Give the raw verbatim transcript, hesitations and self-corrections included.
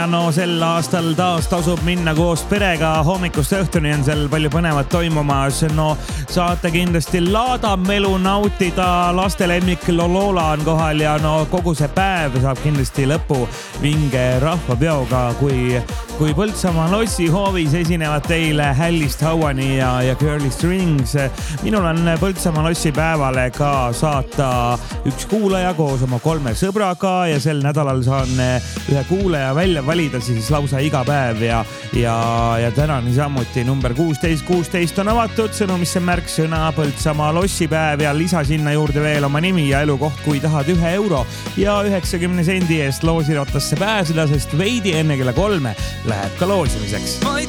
No sel aastal taas tasub minna koos perega, hommikust õhtuni on seal palju põnevat toimumas. No saate kindlasti laadamelu nautida, laste lemmik Lolola on kohal ja no kogu see päev saab kindlasti lõpu vinge rahvapeoga, kui, kui Põltsamaa lossi hoovis esinevad teile Hällist Hauani ja, ja Girly Strings. Minul on Põltsamaa lossi päevale ka saata üks kuulaja koos oma kolme sõbraga ja sel nädalal saan ühe kuulaja välja valida siis lausa iga päev ja, ja, ja täna niisamuti number kuusteist kuusteist on avatud, sõnumisse märksõna Põltsamaa lossipäev ja lisa sinna juurde veel oma nimi ja elukoht, kui tahad ühe euro ja üheksakümne sendi eest loosirottasse pääseda, sest veidi enne kella kolme läheb ka loosimiseks.